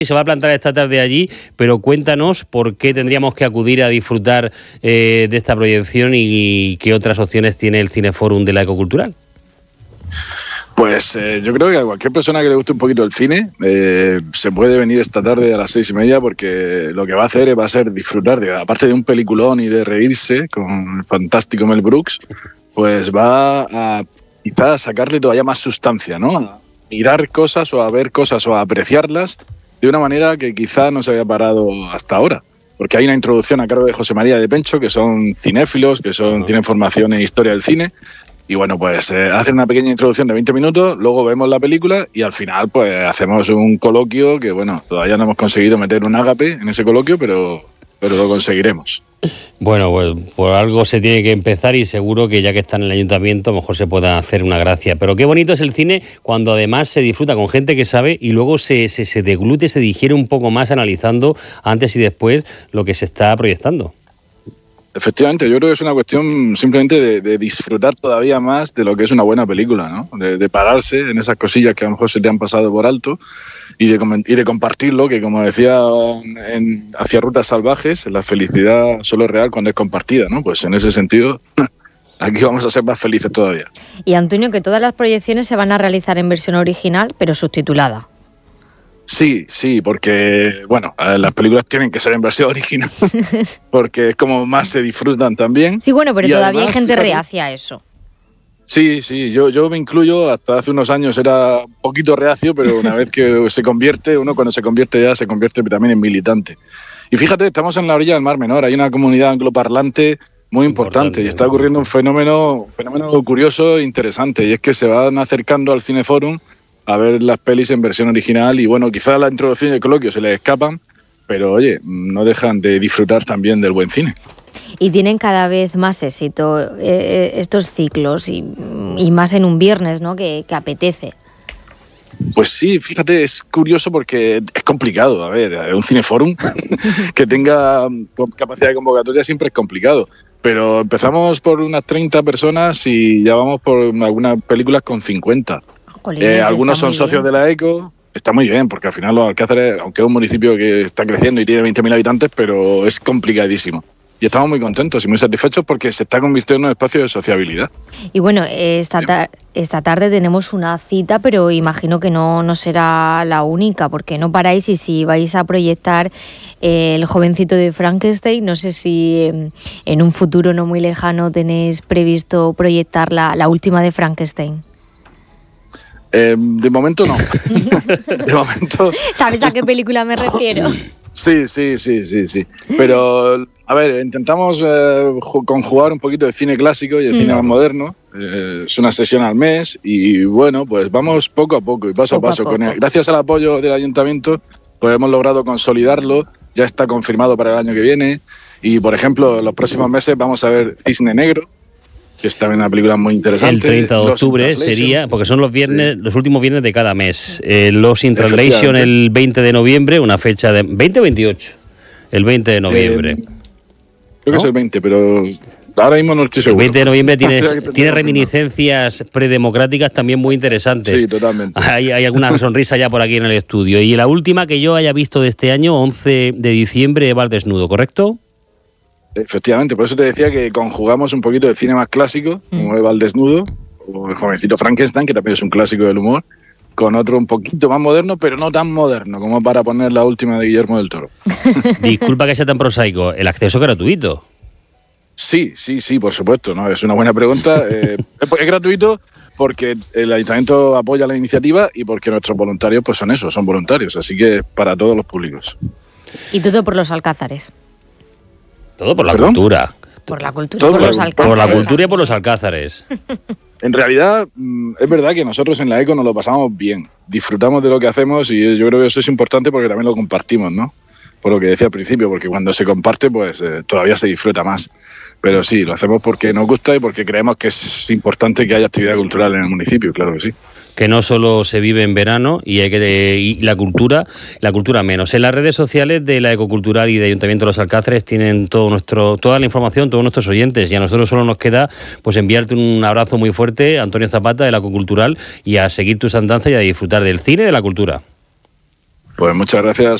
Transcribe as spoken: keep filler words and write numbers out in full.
Se va a plantar esta tarde allí, pero cuéntanos por qué tendríamos que acudir a disfrutar eh, de esta proyección y, y qué otras opciones tiene el Cineforum de la Ecocultural. Pues eh, yo creo que a cualquier persona que le guste un poquito el cine eh, se puede venir esta tarde a las seis y media, porque lo que va a hacer va a ser disfrutar, de, aparte de un peliculón y de reírse con el fantástico Mel Brooks, pues va a quizás sacarle todavía más sustancia, ¿no? A mirar cosas o a ver cosas o a apreciarlas de una manera que quizá no se había parado hasta ahora. Porque hay una introducción a cargo de José María de Pencho, que son cinéfilos, que son, tienen formación en historia del cine. Y bueno, pues eh, hacen una pequeña introducción de veinte minutos, luego vemos la película y al final pues hacemos un coloquio que, bueno, todavía no hemos conseguido meter un ágape en ese coloquio, pero, pero lo conseguiremos. Bueno, pues por algo se tiene que empezar y seguro que ya que está en el ayuntamiento a lo mejor se pueda hacer una gracia. Pero qué bonito es el cine cuando además se disfruta con gente que sabe y luego se, se, se deglute, se digiere un poco más analizando antes y después lo que se está proyectando. Efectivamente, yo creo que es una cuestión simplemente de, de disfrutar todavía más de lo que es una buena película, ¿no? De, de pararse en esas cosillas que a lo mejor se te han pasado por alto y de, y de compartirlo, que como decía en Hacia Rutas Salvajes, la felicidad solo es real cuando es compartida, ¿no? Pues en ese sentido, aquí vamos a ser más felices todavía. Y Antonio, que todas las proyecciones se van a realizar en versión original, pero subtitulada. Sí, sí, porque, bueno, las películas tienen que ser en versión original, porque es como más se disfrutan también. Sí, bueno, pero y todavía además, hay gente fíjate, reacia a eso. Sí, sí, yo, yo me incluyo, hasta hace unos años era un poquito reacio, pero una vez que se convierte, uno cuando se convierte ya se convierte también en militante. Y fíjate, estamos en la orilla del Mar Menor, hay una comunidad angloparlante muy importante, importante y está ocurriendo un fenómeno, un fenómeno curioso e interesante, y es que se van acercando al Cineforum a ver las pelis en versión original y bueno, quizás la introducción y el coloquio se les escapan, pero oye, no dejan de disfrutar también del buen cine. Y tienen cada vez más éxito eh, estos ciclos y, y más en un viernes, ¿no? Que, que apetece. Pues sí, fíjate, es curioso porque es complicado. A ver, un Cineforum que tenga capacidad de convocatoria siempre es complicado. Pero empezamos por unas treinta personas y ya vamos por algunas películas con cincuenta. Jolín, eh, algunos son socios bien. de la ECO. Está muy bien, porque al final los Alcázares, aunque es un municipio que está creciendo y tiene veinte mil habitantes, pero es complicadísimo. Y estamos muy contentos y muy satisfechos porque se está convirtiendo en un espacio de sociabilidad. Y bueno, esta, tar- esta tarde tenemos una cita, pero imagino que no, no será la única, porque no paráis y si vais a proyectar eh, El jovencito de Frankenstein, no sé si eh, en un futuro no muy lejano tenéis previsto proyectar la, la última de Frankenstein. Eh, de momento no. De momento... ¿Sabes a qué película me refiero? Sí, sí, sí, sí, sí. Pero, a ver, intentamos eh, conjugar un poquito de cine clásico y de mm. cine más moderno. Eh, es una sesión al mes y, bueno, pues vamos poco a poco y paso poco a paso. A con el, gracias al apoyo del ayuntamiento, pues hemos logrado consolidarlo. Ya está confirmado para el año que viene. Y, por ejemplo, en los próximos meses vamos a ver Cisne Negro, que es también una película muy interesante. El treinta de octubre sería, porque son los viernes, sí. los últimos viernes de cada mes. Eh, Lost in Translation el veinte de noviembre, una fecha de... ¿veinte o veintiocho? El veinte de noviembre. Eh, creo ¿no? que es el veinte, pero ahora mismo no estoy seguro. El veinte de noviembre tiene, tiene reminiscencias predemocráticas también muy interesantes. Sí, totalmente. Hay, hay alguna sonrisa ya por aquí en el estudio. Y la última que yo haya visto de este año, once de diciembre, Eva al desnudo, ¿correcto? Efectivamente, por eso te decía que conjugamos un poquito de cine más clásico, mm. como Eva al desnudo, o El jovencito Frankenstein, que también es un clásico del humor, con otro un poquito más moderno, pero no tan moderno como para poner la última de Guillermo del Toro. Disculpa que sea tan prosaico, ¿el acceso es gratuito? Sí, sí, sí, por supuesto, ¿no? Es una buena pregunta. eh, es gratuito porque el ayuntamiento apoya la iniciativa y porque nuestros voluntarios pues son eso, son voluntarios, así que para todos los públicos. Y todo por los Alcázares. Todo por la ¿Perdón? cultura. Por la cultura, Todo por por los la, Alcázares. Por la cultura y por los Alcázares. En realidad, es verdad que nosotros en la ECO nos lo pasamos bien. Disfrutamos de lo que hacemos y yo creo que eso es importante porque también lo compartimos, ¿no? Por lo que decía al principio, porque cuando se comparte, pues eh, todavía se disfruta más. Pero sí, lo hacemos porque nos gusta y porque creemos que es importante que haya actividad cultural en el municipio, claro que sí. Que no solo se vive en verano y hay que y la cultura, la cultura menos. En las redes sociales de la Ecocultural y de Ayuntamiento de los Alcázares tienen todo nuestro, toda la información, todos nuestros oyentes, y a nosotros solo nos queda pues enviarte un abrazo muy fuerte, Antonio Zapata, de la Ecocultural, y a seguir tus andanzas y a disfrutar del cine y de la cultura. Pues muchas gracias.